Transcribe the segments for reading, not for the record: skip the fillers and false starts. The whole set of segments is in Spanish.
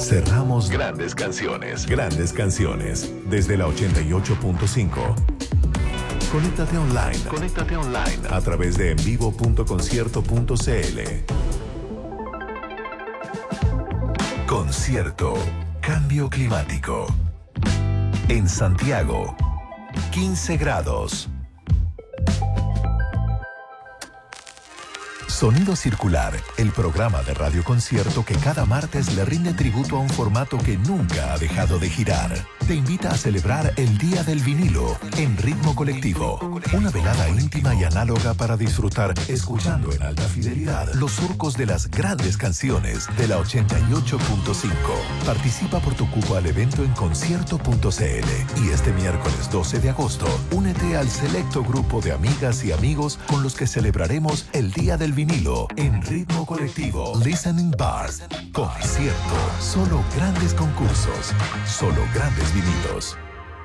Cerramos grandes canciones. Grandes canciones. Desde la 88.5. Conéctate online. Conéctate online. A través de envivo.concierto.cl. Concierto. Cambio climático. En Santiago, 15 grados. Sonido Circular, el programa de radioconcierto que cada martes le rinde tributo a un formato que nunca ha dejado de girar. Te invita a celebrar el Día del Vinilo en Ritmo Colectivo. Una velada íntima y análoga para disfrutar, escuchando en alta fidelidad, los surcos de las grandes canciones de la 88.5. Participa por tu cupo al evento en concierto.cl. Y este miércoles 12 de agosto, únete al selecto grupo de amigas y amigos con los que celebraremos el Día del Vinilo en Ritmo Colectivo. Listening Bar. Concierto. Solo grandes concursos. Solo grandes vinilos.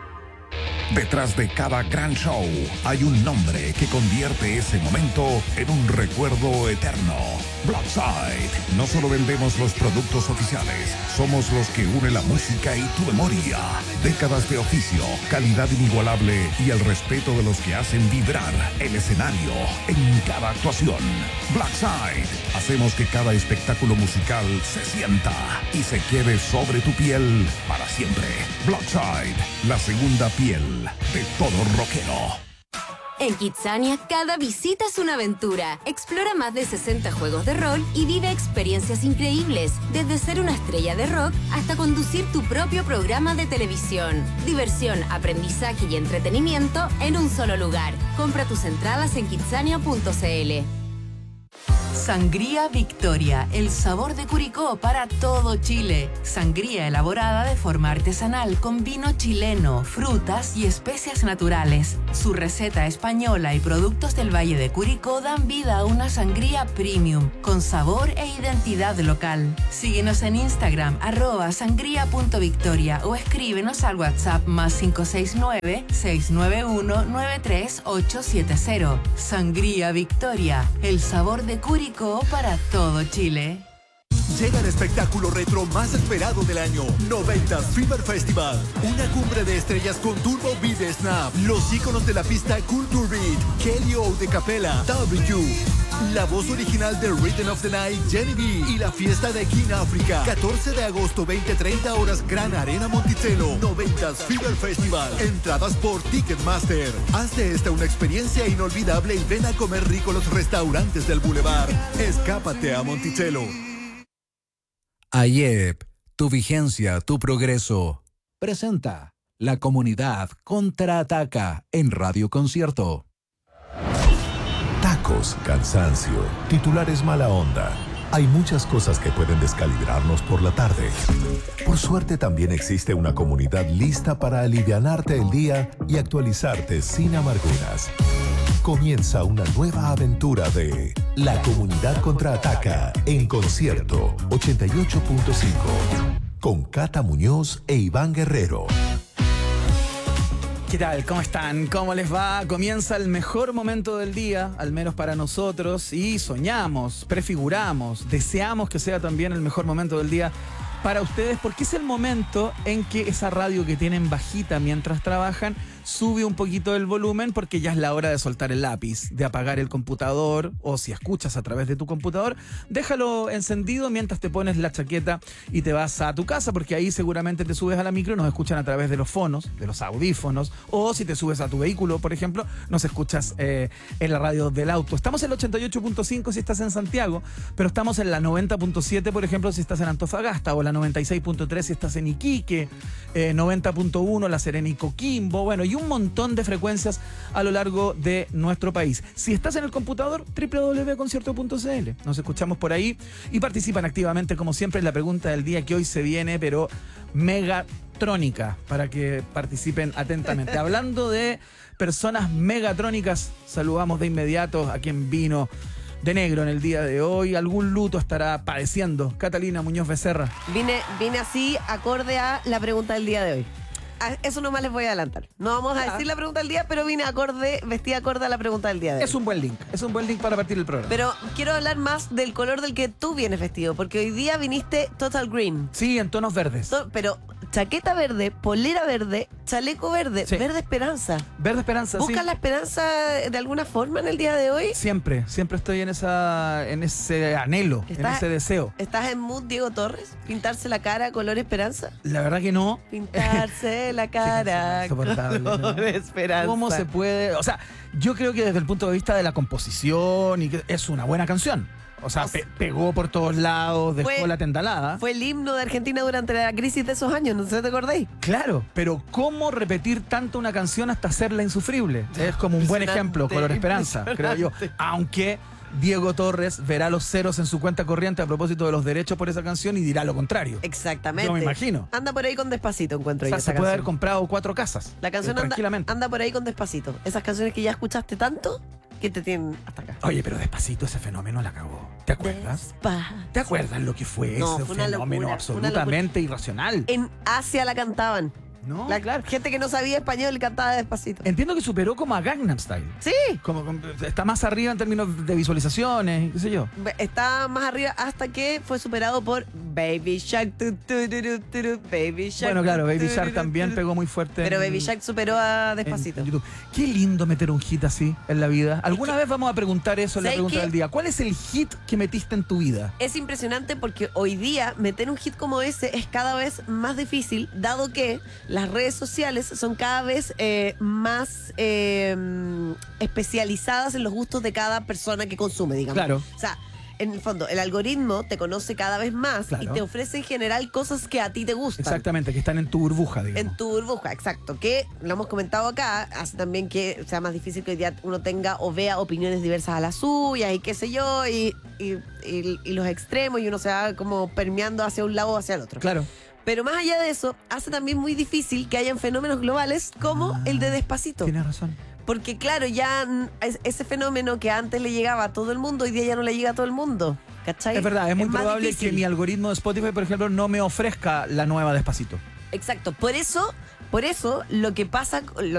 Detrás de cada gran show hay un nombre que convierte ese momento en un recuerdo eterno. Blackside. No solo vendemos los productos oficiales, somos los que unen la música y tu memoria. Décadas de oficio, calidad inigualable y el respeto de los que hacen vibrar el escenario en cada actuación. Blackside. Hacemos que cada espectáculo musical se sienta y se quede sobre tu piel para siempre. Blackside, la segunda piel de todo rockero. En Kidzania, cada visita es una aventura. Explora más de 60 juegos de rol y vive experiencias increíbles, desde ser una estrella de rock hasta conducir tu propio programa de televisión. Diversión, aprendizaje y entretenimiento en un solo lugar. Compra tus entradas en kidzania.cl. Sangría Victoria, el sabor de Curicó para todo Chile. Sangría elaborada de forma artesanal con vino chileno, frutas y especias naturales. Su receta española y productos del Valle de Curicó dan vida a una sangría premium, con sabor e identidad local. Síguenos en Instagram, @sangría.victoria o escríbenos al WhatsApp +569 691 93870. Sangría Victoria, el sabor de Curicó para todo Chile. Llega el espectáculo retro más esperado del año, 90s Fever Festival. Una cumbre de estrellas con Turbo Beat Snap, los íconos de la pista Culture Beat, Kelly O de Capella, W, la voz original de Rhythm of the Night, Jenny B, y la fiesta de King Africa. 14 de agosto, 20-30 horas, Gran Arena Monticello. 90s Fever Festival. Entradas por Ticketmaster. Haz de esta una experiencia inolvidable y ven a comer rico los restaurantes del Boulevard. Escápate a Monticello. AYEP, tu vigencia, tu progreso. Presenta La Comunidad Contraataca en Radio Concierto. Tacos, cansancio, titulares mala onda. Hay muchas cosas que pueden descalibrarnos por la tarde. Por suerte también existe una comunidad lista para alivianarte el día y actualizarte sin amarguras. Comienza una nueva aventura de La Comunidad Contraataca en Concierto 88.5 con Cata Muñoz e Iván Guerrero. ¿Qué tal? ¿Cómo están? ¿Cómo les va? Comienza el mejor momento del día, al menos para nosotros, y soñamos, prefiguramos, deseamos que sea también el mejor momento del día para ustedes, porque es el momento en que esa radio que tienen bajita mientras trabajan sube un poquito el volumen, porque ya es la hora de soltar el lápiz, de apagar el computador, o si escuchas a través de tu computador, déjalo encendido mientras te pones la chaqueta y te vas a tu casa, porque ahí seguramente te subes a la micro y nos escuchan a través de los fonos, de los audífonos, o si te subes a tu vehículo, por ejemplo, nos escuchas en la radio del auto. Estamos en el 88.5 si estás en Santiago, pero estamos en la 90.7, por ejemplo, si estás en Antofagasta, o la 96.3 si estás en Iquique, 90.1 La Serena y Coquimbo, bueno, y un montón de frecuencias a lo largo de nuestro país. Si estás en el computador, www.concierto.cl. Nos escuchamos por ahí y participan activamente, como siempre, en la pregunta del día que hoy se viene, pero megatrónica, para que participen atentamente. Hablando de personas megatrónicas, saludamos de inmediato a quien vino de negro en el día de hoy. Algún luto estará padeciendo Catalina Muñoz Becerra. Vine así, acorde a la pregunta del día de hoy. eso nomás les voy a adelantar. No vamos a decir la pregunta del día, pero vine vestida acorde a la pregunta del día de hoy. Es un buen link. Es un buen link para partir el programa. Pero quiero hablar más del color del que tú vienes vestido, porque hoy día viniste total green. Sí, en tonos verdes. Pero chaqueta verde, polera verde, chaleco verde, Sí. verde esperanza. Verde esperanza, ¿Buscas sí. la esperanza de alguna forma en el día de hoy? Siempre estoy en ese anhelo, en ese deseo. ¿Estás en mood Diego Torres? ¿Pintarse la cara color esperanza? La verdad que no. Pintarse la cara Insoportable, color ¿no? esperanza. ¿Cómo se puede? O sea, yo creo que desde el punto de vista de la composición y que es una buena canción. O sea, pegó por todos lados, dejó la tendalada. Fue el himno de Argentina durante la crisis de esos años, ¿no sé si te acordáis? Claro, pero ¿cómo repetir tanto una canción hasta hacerla insufrible? Es como un buen ejemplo, Color Esperanza, creo yo. Aunque Diego Torres verá los ceros en su cuenta corriente a propósito de los derechos por esa canción y dirá lo contrario. Exactamente. Yo me imagino. Anda por ahí con Despacito, encuentro O yo sea, esa se puede haber canción. comprado 4 casas. La canción tranquilamente. anda por ahí con Despacito. Esas canciones que ya escuchaste tanto que te tienen hasta acá. Oye, pero Despacito ese fenómeno la acabó. ¿Te acuerdas? ¿Te acuerdas lo que fue No, ese fue una fenómeno locura, absolutamente irracional? En Asia la cantaban. No, Claro, gente que no sabía español cantaba Despacito. Entiendo que superó como a Gangnam Style. Sí, Como está más arriba en términos de visualizaciones, qué sé yo. está más arriba hasta que fue superado por Baby Shark. Baby Shark. Bueno, claro, Baby Shark también pegó muy fuerte. Pero en- Baby Shark superó a en Despacito. YouTube. Qué lindo meter un hit así en la vida. ¿Alguna vez vamos a preguntar eso en la ¿sabes pregunta qué? del día? ¿Cuál es el hit que metiste en tu vida? Es impresionante porque hoy día meter un hit como ese es cada vez más difícil, dado que las redes sociales son cada vez más especializadas en los gustos de cada persona que consume, digamos. Claro. O sea, en el fondo, el algoritmo te conoce cada vez más Claro. y te ofrece en general cosas que a ti te gustan. Exactamente, que están en tu burbuja, digamos. En tu burbuja, exacto. Que lo hemos comentado acá, hace también que sea más difícil que hoy día uno tenga o vea opiniones diversas a las suyas y qué sé yo, y los extremos, y uno se va como permeando hacia un lado o hacia el otro. Claro. Pero más allá de eso, hace también muy difícil que hayan fenómenos globales como el de Despacito. Tienes razón. Porque claro, ya ese fenómeno que antes le llegaba a todo el mundo, hoy día ya no le llega a todo el mundo. ¿Cachai? Es verdad, es muy más probable difícil. que mi algoritmo de Spotify, por ejemplo, no me ofrezca la nueva Despacito. Exacto, por eso lo que pasa,